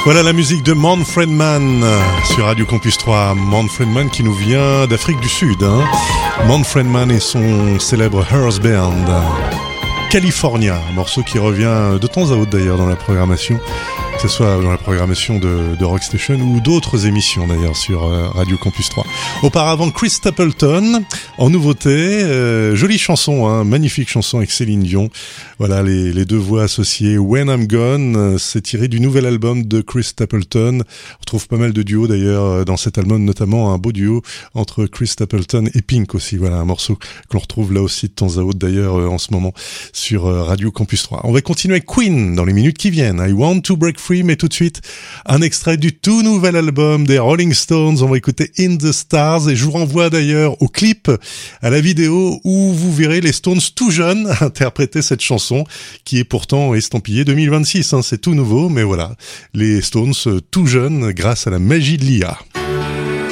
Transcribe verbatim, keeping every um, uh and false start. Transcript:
Voilà la musique de Manfred Mann sur Radio Campus trois. Manfred Mann qui nous vient d'Afrique du Sud. Hein. Manfred Mann et son célèbre Hearst Band. California, un morceau qui revient de temps à autre d'ailleurs dans la programmation, que ce soit dans la programmation de, de Rockstation ou d'autres émissions d'ailleurs sur euh, Radio Campus trois. Auparavant, Chris Stapleton, en nouveauté, euh, jolie chanson, hein, magnifique chanson avec Céline Dion. Voilà les, les deux voix associées. When I'm Gone, euh, c'est tiré du nouvel album de Chris Stapleton. On retrouve pas mal de duos d'ailleurs dans cet album, notamment un beau duo entre Chris Stapleton et Pink aussi. Voilà un morceau que l'on retrouve là aussi de temps à autre d'ailleurs euh, en ce moment sur euh, Radio Campus trois. On va continuer avec Queen dans les minutes qui viennent. I Want to Break Free, mais tout de suite un extrait du tout nouvel album des Rolling Stones. On va écouter In the Stars et je vous renvoie d'ailleurs au clip, à la vidéo où vous verrez les Stones tout jeunes interpréter cette chanson qui est pourtant estampillée deux mille vingt-six. Hein, c'est tout nouveau, mais voilà, les Stones tout jeunes grâce à la magie de l'I A.